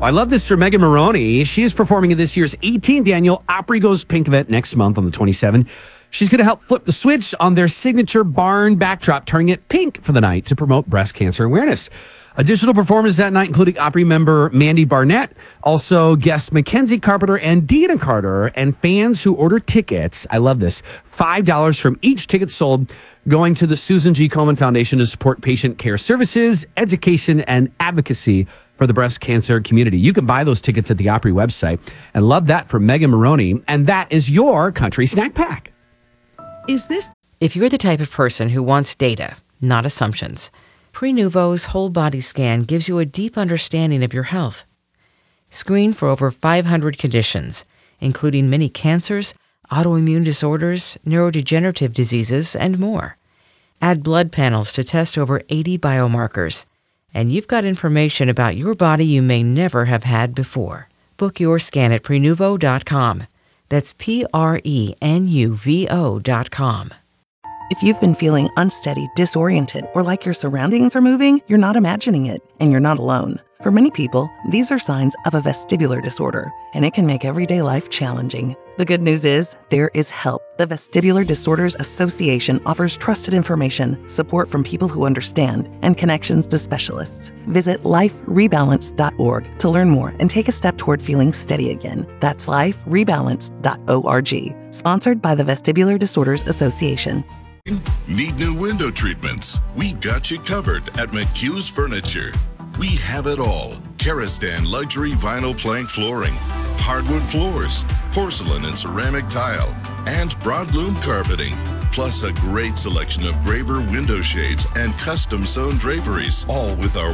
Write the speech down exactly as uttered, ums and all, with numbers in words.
I love this for Megan Maroney. She is performing at this year's eighteenth annual Opry Goes Pink event next month on the twenty-seventh. She's going to help flip the switch on their signature barn backdrop, turning it pink for the night to promote breast cancer awareness. Additional performers that night, including Opry member Mandy Barnett, also guests Mackenzie Carpenter and Dina Carter, and fans who order tickets. I love this. five dollars from each ticket sold going to the Susan G. Komen Foundation to support patient care services, education, and advocacy for the breast cancer community. You can buy those tickets at the Opry website. And love that from Megan Maroney. And that is your country snack pack. Is this? If you're the type of person who wants data, not assumptions, Prenuvo's whole body scan gives you a deep understanding of your health. Screen for over five hundred conditions, including many cancers, autoimmune disorders, neurodegenerative diseases, and more. Add blood panels to test over eighty biomarkers, and you've got information about your body you may never have had before. Book your scan at Prenuvo dot com. That's P R E N U V O dot com. If you've been feeling unsteady, disoriented, or like your surroundings are moving, you're not imagining it, and you're not alone. For many people, these are signs of a vestibular disorder, and it can make everyday life challenging. The good news is, there is help. The Vestibular Disorders Association offers trusted information, support from people who understand, and connections to specialists. Visit life rebalance dot org to learn more and take a step toward feeling steady again. That's life rebalance dot org. Sponsored by the Vestibular Disorders Association. Need new window treatments? We got you covered at McHugh's Furniture. We have it all. Karastan luxury vinyl plank flooring, hardwood floors, porcelain and ceramic tile, and broadloom carpeting. Plus a great selection of Graver window shades and custom sewn draperies, all with our